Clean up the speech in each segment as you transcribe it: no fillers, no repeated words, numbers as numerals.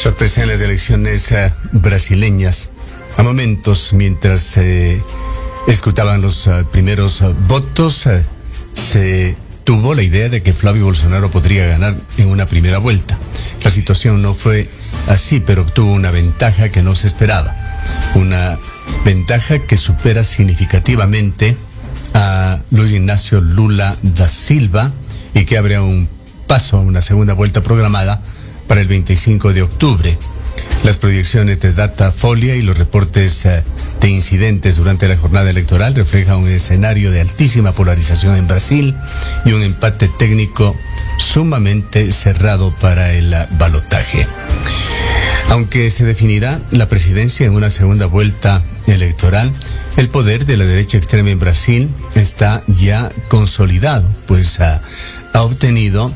Sorpresa en las elecciones brasileñas. A momentos, mientras se escrutaban los primeros votos, se tuvo la idea de que Flavio Bolsonaro podría ganar en una primera vuelta. La situación no fue así, pero obtuvo una ventaja que no se esperaba. Una ventaja que supera significativamente a Luis Ignacio Lula da Silva y que abre un paso a una segunda vuelta programada para el 25 de octubre. Las proyecciones de Datafolha y los reportes de incidentes durante la jornada electoral reflejan un escenario de altísima polarización en Brasil y un empate técnico sumamente cerrado para el balotaje. Aunque se definirá la presidencia en una segunda vuelta electoral, el poder de la derecha extrema en Brasil está ya consolidado, pues ha obtenido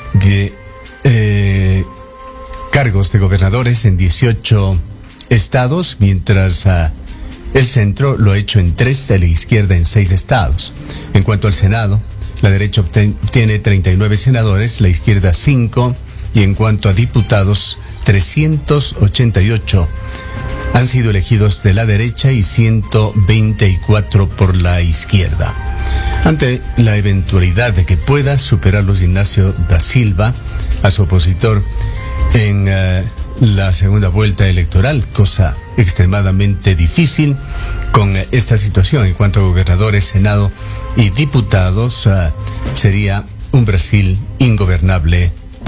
cargos de gobernadores en 18 estados, mientras el centro lo ha hecho en 3 y la izquierda en 6 estados. En cuanto al Senado, la derecha tiene 39 senadores, la izquierda 5, y en cuanto a diputados, 388 han sido elegidos de la derecha y 124 por la izquierda. Ante la eventualidad de que pueda superar Luis Ignacio da Silva a su opositor en la segunda vuelta electoral, cosa extremadamente difícil con esta situación en cuanto a gobernadores, senado y diputados, sería un Brasil ingobernable